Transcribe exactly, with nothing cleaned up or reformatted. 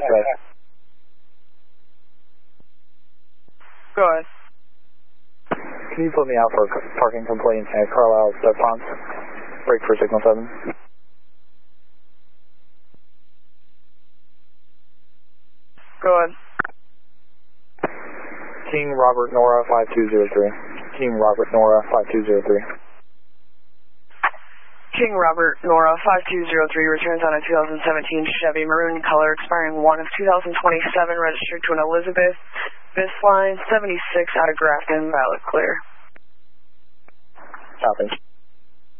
dispatch. Go ahead. Can you put me out for parking complaint at Carlisle's uh, Ponce? Break for signal seven. Go ahead. King Robert Nora five two zero three. King Robert Nora five two zero three. King Robert Nora five two zero three returns on a two thousand seventeen Chevy maroon color expiring one of two thousand twenty-seven, registered to an Elizabeth Bisline seventy-six out of Grafton, valid clear. Copy.